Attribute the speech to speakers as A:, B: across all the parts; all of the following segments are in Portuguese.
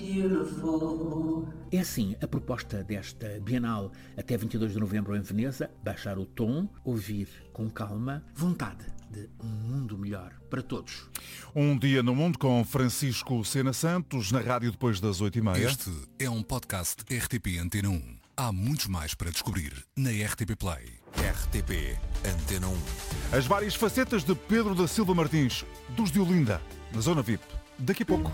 A: É assim a proposta desta Bienal até 22 de novembro em Veneza: baixar o tom, ouvir com calma, vontade de um mundo melhor para todos.
B: Um Dia no Mundo com Francisco Sena Santos, na rádio depois das 8h30.
C: Este é um podcast RTP Antena 1. Há muitos mais para descobrir na RTP Play. RTP Antena 1.
B: As várias facetas de Pedro da Silva Martins, dos de Olinda, na Zona VIP. Daqui a pouco.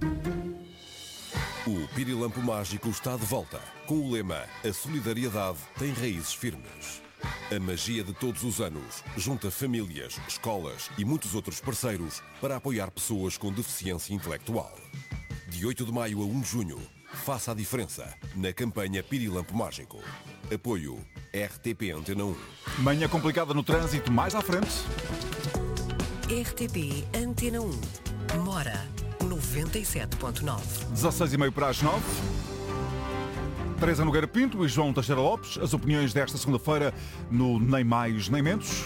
D: O Pirilampo Mágico está de volta, com o lema A solidariedade tem raízes firmes. A magia de todos os anos junta famílias, escolas e muitos outros parceiros para apoiar pessoas com deficiência intelectual. De 8 de maio a 1 de junho, faça a diferença na campanha Pirilampo Mágico. Apoio RTP Antena 1.
B: Manhã complicada no trânsito, mais à frente.
E: RTP Antena 1. Mora 97.9.
B: 16h30 para as 9. Teresa Nogueira Pinto e João Teixeira Lopes. As opiniões desta segunda-feira no Nem Mais Nem Menos,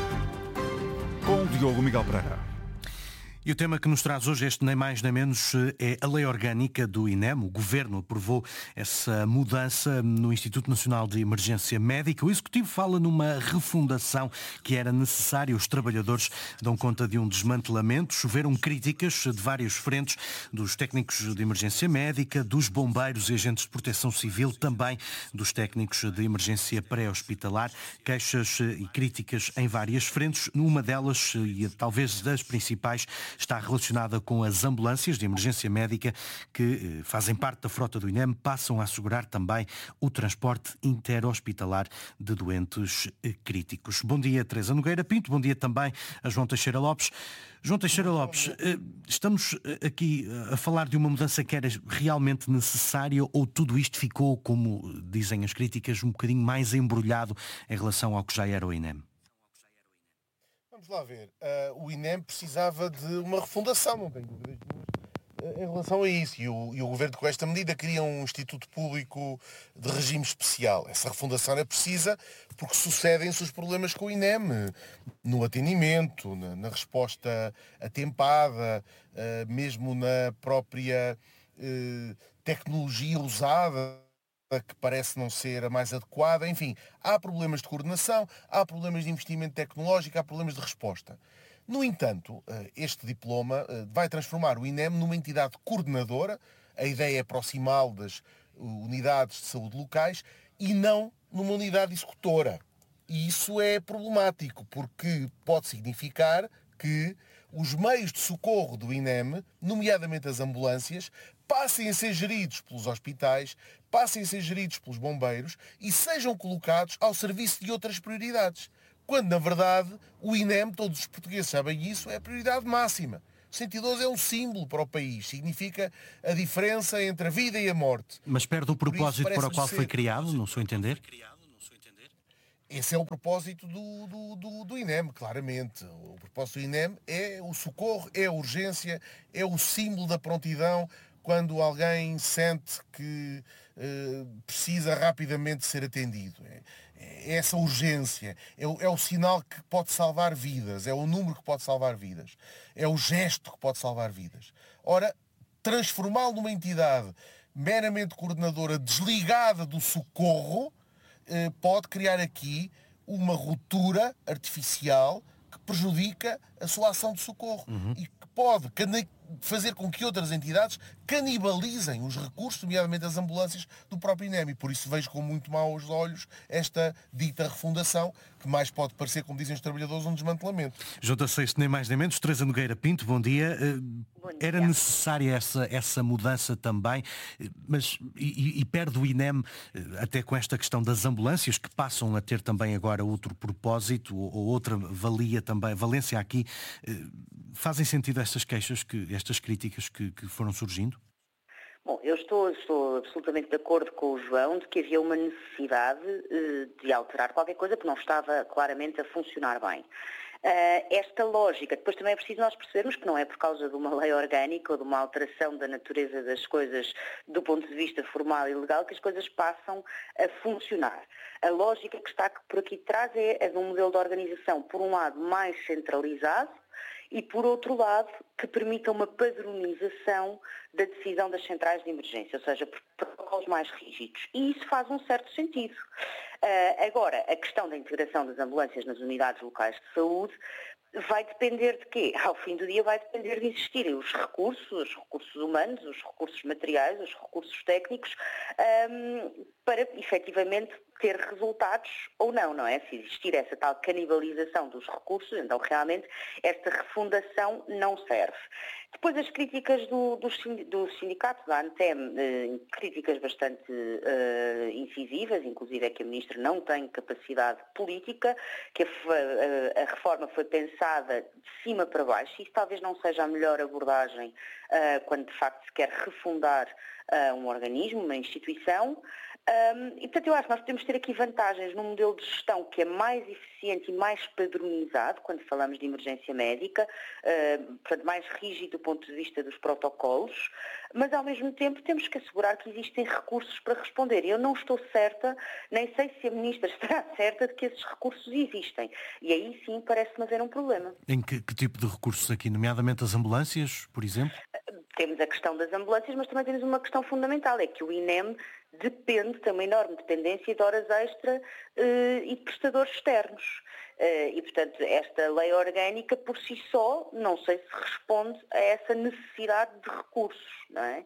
B: com Diogo Miguel Pereira.
F: E o tema que nos traz hoje, este nem mais nem menos, é a lei orgânica do INEM. O Governo aprovou essa mudança no Instituto Nacional de Emergência Médica. O Executivo fala numa refundação que era necessária. Os trabalhadores dão conta de um desmantelamento. Choveram críticas de várias frentes, dos técnicos de emergência médica, dos bombeiros e agentes de proteção civil, também dos técnicos de emergência pré-hospitalar. Queixas e críticas em várias frentes. Uma delas, e talvez das principais, está relacionada com as ambulâncias de emergência médica que fazem parte da frota do INEM, passam a assegurar também o transporte interhospitalar de doentes críticos. Bom dia, Teresa Nogueira Pinto. Bom dia também a João Teixeira Lopes. João Teixeira Lopes, estamos aqui a falar de uma mudança que era realmente necessária, ou tudo isto ficou, como dizem as críticas, um bocadinho mais embrulhado em relação ao que já era o INEM?
G: Vamos lá ver. O INEM precisava de uma refundação, não tenho dúvidas nenhumas, em relação a isso. E o Governo, com esta medida, cria um Instituto Público de regime especial. Essa refundação é precisa porque sucedem-se os problemas com o INEM, no atendimento, na resposta atempada, mesmo na própria tecnologia usada, que parece não ser a mais adequada. Enfim, há problemas de coordenação, há problemas de investimento tecnológico, há problemas de resposta. No entanto, este diploma vai transformar o INEM numa entidade coordenadora. A ideia é aproximá-lo das unidades de saúde locais e não numa unidade executora. E isso é problemático, porque pode significar que os meios de socorro do INEM, nomeadamente as ambulâncias, passem a ser geridos pelos hospitais, passem a ser geridos pelos bombeiros e sejam colocados ao serviço de outras prioridades. Quando, na verdade, o INEM, todos os portugueses sabem isso, é a prioridade máxima. O 112 é um símbolo para o país, significa a diferença entre a vida e a morte.
F: Mas perde o propósito para o qual foi criado, no seu entender?
G: Esse é o propósito do INEM, claramente. O propósito do INEM é o socorro, é a urgência, é o símbolo da prontidão quando alguém sente que precisa rapidamente ser atendido. É essa urgência, é o sinal que pode salvar vidas, é o número que pode salvar vidas, é o gesto que pode salvar vidas. Ora, transformá-lo numa entidade meramente coordenadora, desligada do socorro, pode criar aqui uma ruptura artificial que prejudica a sua ação de socorro e que pode fazer com que outras entidades canibalizem os recursos, nomeadamente as ambulâncias, do próprio INEM. E por isso vejo com muito maus olhos esta dita refundação, que mais pode parecer, como dizem os trabalhadores, um desmantelamento.
F: Junta Sexto, nem mais nem menos. Teresa Nogueira Pinto, bom dia.
H: Bom dia.
F: Era necessária essa mudança também, mas e perde o INEM, até com esta questão das ambulâncias, que passam a ter também agora outro propósito, ou outra valência aqui. Fazem sentido estas queixas, estas críticas que foram surgindo?
H: Bom, eu estou absolutamente de acordo com o João de que havia uma necessidade de alterar qualquer coisa que não estava claramente a funcionar bem. Esta lógica, depois também é preciso nós percebermos que não é por causa de uma lei orgânica ou de uma alteração da natureza das coisas do ponto de vista formal e legal que as coisas passam a funcionar. A lógica que está por aqui atrás é de um modelo de organização, por um lado, mais centralizado e, por outro lado, que permita uma padronização da decisão das centrais de emergência, ou seja, protocolos mais rígidos. E isso faz um certo sentido. Agora, a questão da integração das ambulâncias nas unidades locais de saúde vai depender de quê? Ao fim do dia vai depender de existirem os recursos humanos, os recursos materiais, os recursos técnicos, para efetivamente ter resultados ou não é? Se existir essa tal canibalização dos recursos, então realmente esta refundação não serve. Depois as críticas do sindicato, da ANTEM, críticas bastante incisivas, inclusive é que a Ministra não tem capacidade política, que a reforma foi pensada de cima para baixo, e isso talvez não seja a melhor abordagem quando de facto se quer refundar um organismo, uma instituição. E, portanto, eu acho que nós podemos ter aqui vantagens num modelo de gestão que é mais eficiente e mais padronizado, quando falamos de emergência médica, portanto, mais rígido do ponto de vista dos protocolos, mas, ao mesmo tempo, temos que assegurar que existem recursos para responder. Eu não estou certa, nem sei se a Ministra estará certa de que esses recursos existem. E aí, sim, parece-me haver um problema.
F: Em que tipo de recursos aqui? Nomeadamente as ambulâncias, por exemplo?
H: Temos a questão das ambulâncias, mas também temos uma questão fundamental, é que o INEM tem uma enorme dependência de horas extra e de prestadores externos. E, portanto, esta lei orgânica por si só, não sei se responde a essa necessidade de recursos, não é?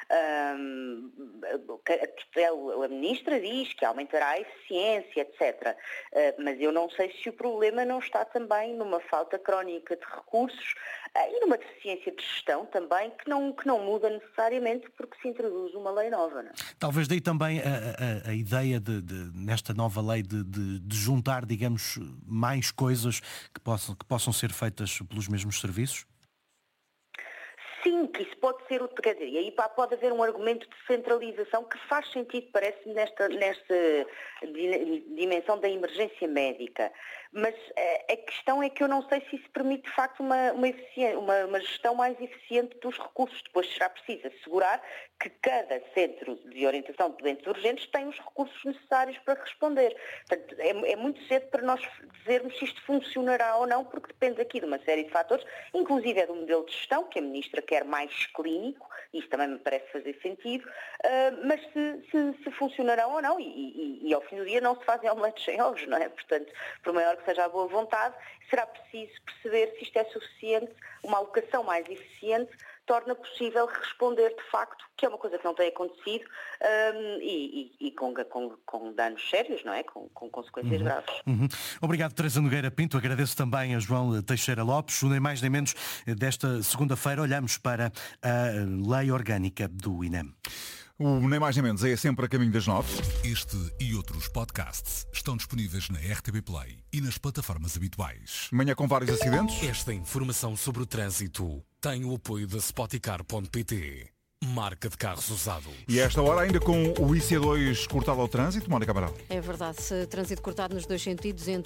H: A Ministra diz que aumentará a eficiência, etc. Mas eu não sei se o problema não está também numa falta crónica de recursos e numa deficiência de gestão também que não muda necessariamente porque se introduz uma lei nova. Não é?
F: Talvez daí também a ideia nesta nova lei de juntar, digamos, mais coisas que possam ser feitas pelos mesmos serviços?
H: Sim, que isso pode ser, quer dizer, e aí pode haver um argumento de centralização que faz sentido, parece-me, nesta dimensão da emergência médica. Mas a questão é que eu não sei se isso permite, de facto, uma gestão mais eficiente dos recursos. Depois será preciso assegurar que cada centro de orientação de doentes urgentes tem os recursos necessários para responder. Portanto, é muito cedo para nós dizermos se isto funcionará ou não, porque depende aqui de uma série de fatores, inclusive é do modelo de gestão, que a Ministra quer mais clínico, isso também me parece fazer sentido, mas se funcionarão ou não, e ao fim do dia não se fazem omeletes sem ovos, não é? Portanto, por maior que seja a boa vontade, será preciso perceber se isto é suficiente, uma alocação mais eficiente torna possível responder de facto, que é uma coisa que não tem acontecido e com danos sérios, não é? Com consequências graves.
F: Obrigado, Teresa Nogueira Pinto. Agradeço também a João Teixeira Lopes. Nem mais nem menos desta segunda-feira olhamos para a lei orgânica do INEM.
B: O Nem Mais Nem Menos é sempre a caminho das 9.
C: Este e outros podcasts estão disponíveis na RTP Play e nas plataformas habituais.
B: Manhã com vários acidentes.
C: Esta informação sobre o trânsito tem o apoio da Spoticar.pt, marca de carros usados.
B: E a esta hora ainda com o IC2 cortado ao trânsito, Mónica Amaral.
I: É verdade, trânsito cortado nos dois sentidos entre